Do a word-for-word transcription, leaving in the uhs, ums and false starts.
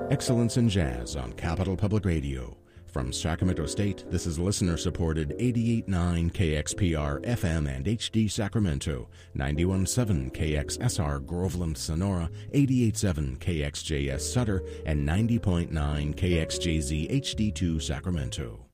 Excellence in Jazz on Capital Public Radio. From Sacramento State, this is listener-supported eighty-eight point nine K X P R F M and H D Sacramento, ninety-one point seven K X S R Groveland Sonora, eighty-eight point seven K X J S Sutter, and ninety point nine K X J Z H D two Sacramento.